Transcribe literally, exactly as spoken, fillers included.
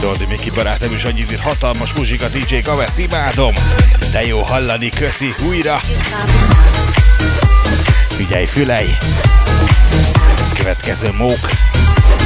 Doldi Miki barátom is annyit ír, hatalmas muzsika, dé dzsé Kavesz, imádom. De jó hallani, köszi, újra. Figyelj, fülej. Következő mók.